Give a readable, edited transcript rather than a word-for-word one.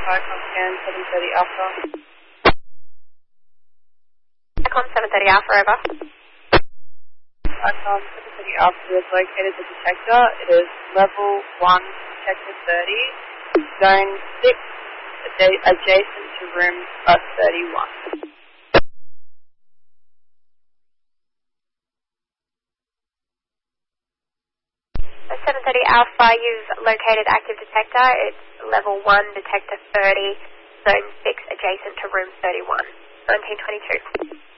Icon scan 730 Alpha. Icon 730 Alpha, over. Icon 730 Alpha, we have located the detector. It is level 1, detector 30, zone 6, adjacent to room 31. 730 Alpha, you've located active detector. It's level 1, detector 30, zone 6, adjacent to room 31, 1922.